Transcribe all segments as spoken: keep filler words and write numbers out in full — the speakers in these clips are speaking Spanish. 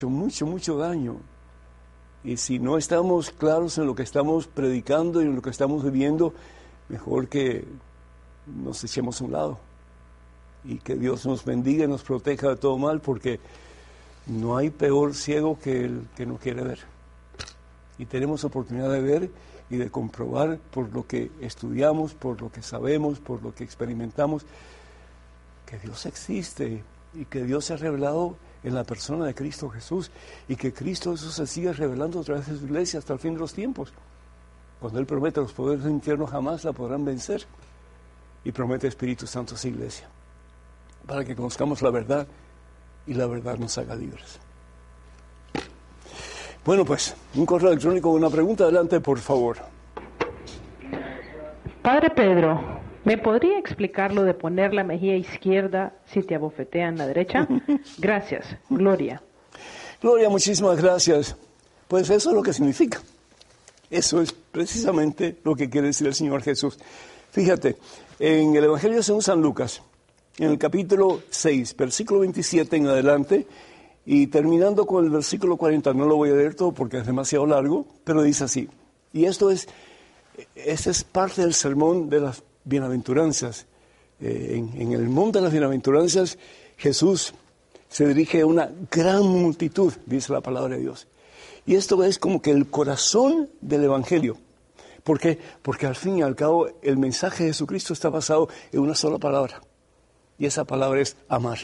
mucho, mucho daño. Y si no estamos claros en lo que estamos predicando y en lo que estamos viviendo, mejor que nos echemos a un lado. Y que Dios nos bendiga y nos proteja de todo mal, porque no hay peor ciego que el que no quiere ver. Y tenemos oportunidad de ver y de comprobar por lo que estudiamos, por lo que sabemos, por lo que experimentamos, que Dios existe y que Dios se ha revelado en la persona de Cristo Jesús, y que Cristo Jesús se sigue revelando a través de su iglesia hasta el fin de los tiempos. Cuando Él promete, los poderes del infierno jamás la podrán vencer, y promete Espíritu Santo a su iglesia, para que conozcamos la verdad y la verdad nos haga libres. Bueno, pues, un correo electrónico con una pregunta. Adelante, por favor. Padre Pedro, ¿me podría explicar lo de poner la mejilla izquierda si te abofetean la derecha? Gracias. Gloria. Gloria, muchísimas gracias. Pues eso es lo que significa. Eso es precisamente lo que quiere decir el Señor Jesús. Fíjate, en el Evangelio según San Lucas, en el capítulo seis, versículo veintisiete en adelante, y terminando con el versículo cuarenta, no lo voy a leer todo porque es demasiado largo, pero dice así, y esto es, este es parte del sermón de las bienaventuranzas. Eh, en, en el monte de las bienaventuranzas, Jesús se dirige a una gran multitud, dice la palabra de Dios. Y esto es como que el corazón del Evangelio. ¿Por qué? Porque al fin y al cabo el mensaje de Jesucristo está basado en una sola palabra. Y esa palabra es amar.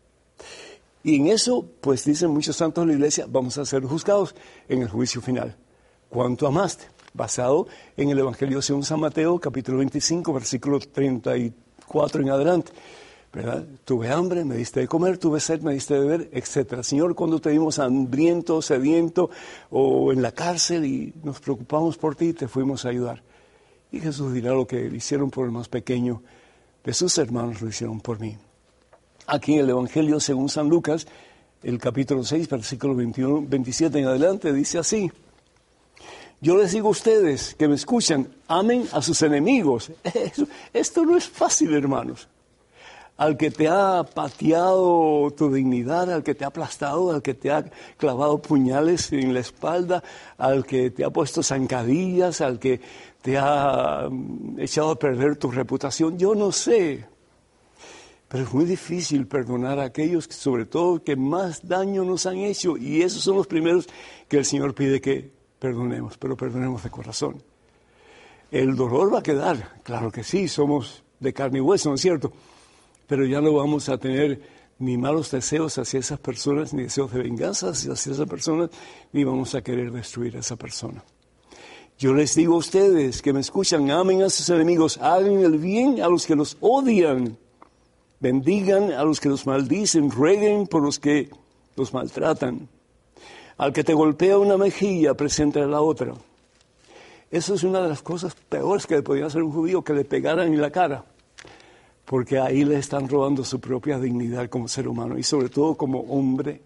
Y en eso, pues dicen muchos santos de la iglesia, vamos a ser juzgados en el juicio final. ¿Cuánto amaste? Basado en el Evangelio según San Mateo, capítulo veinticinco, versículo treinta y cuatro en adelante. ¿Verdad? Tuve hambre, me diste de comer, tuve sed, me diste de beber, etcétera. Señor, cuando te vimos hambriento, sediento o en la cárcel y nos preocupamos por ti, te fuimos a ayudar. Y Jesús dirá: lo que hicieron por el más pequeño de sus hermanos lo hicieron por mí. Aquí en el Evangelio según San Lucas, el capítulo seis, versículo veintiuno, veintisiete en adelante, dice así: yo les digo a ustedes que me escuchan, amen a sus enemigos. Esto no es fácil, hermanos. Al que te ha pateado tu dignidad, al que te ha aplastado, al que te ha clavado puñales en la espalda, al que te ha puesto zancadillas, al que te ha echado a perder tu reputación, yo no sé. Pero es muy difícil perdonar a aquellos, que, sobre todo, que más daño nos han hecho. Y esos son los primeros que el Señor pide que perdonemos, pero perdonemos de corazón. El dolor va a quedar, claro que sí, somos de carne y hueso, ¿no es cierto? Pero ya no vamos a tener ni malos deseos hacia esas personas, ni deseos de venganza hacia esas personas, ni vamos a querer destruir a esa persona. Yo les digo a ustedes que me escuchan, amen a sus enemigos, hagan el bien a los que los odian, bendigan a los que los maldicen, rueguen por los que los maltratan. Al que te golpea una mejilla, preséntale la otra. Eso es una de las cosas peores que le podía hacer un judío, que le pegaran en la cara. Porque ahí le están robando su propia dignidad como ser humano y sobre todo como hombre.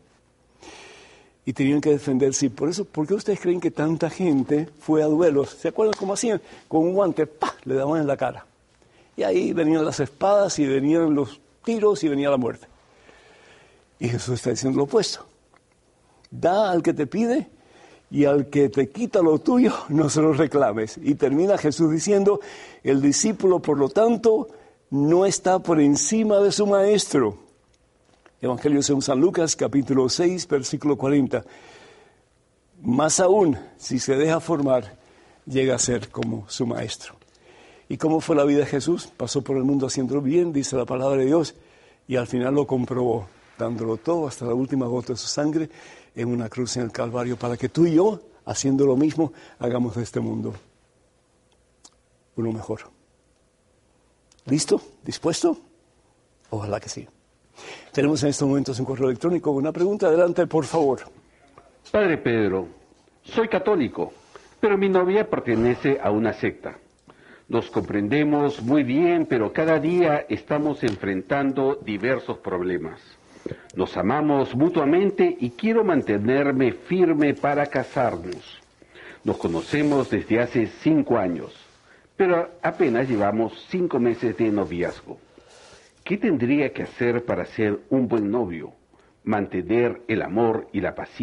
Y tenían que defenderse. Por eso, ¿por qué ustedes creen que tanta gente fue a duelos? ¿Se acuerdan cómo hacían? Con un guante, ¡pah!, le daban en la cara. Y ahí venían las espadas y venían los tiros y venía la muerte. Y Jesús está diciendo lo opuesto. Da al que te pide y al que te quita lo tuyo, no se lo reclames. Y termina Jesús diciendo, el discípulo, por lo tanto, no está por encima de su maestro. Evangelio según San Lucas, capítulo seis, versículo cuarenta. Más aún, si se deja formar, llega a ser como su maestro. ¿Y cómo fue la vida de Jesús? Pasó por el mundo haciéndolo bien, dice la palabra de Dios, y al final lo comprobó, dándolo todo hasta la última gota de su sangre en una cruz en el Calvario, para que tú y yo, haciendo lo mismo, hagamos de este mundo uno mejor. ¿Listo? ¿Dispuesto? Ojalá que sí. Tenemos en estos momentos un correo electrónico. Una pregunta, adelante, por favor. Padre Pedro, soy católico, pero mi novia pertenece a una secta. Nos comprendemos muy bien, pero cada día estamos enfrentando diversos problemas. Nos amamos mutuamente y quiero mantenerme firme para casarnos. Nos conocemos desde hace cinco años. Pero apenas llevamos cinco meses de noviazgo. ¿Qué tendría que hacer para ser un buen novio? mantener el amor y la paciencia.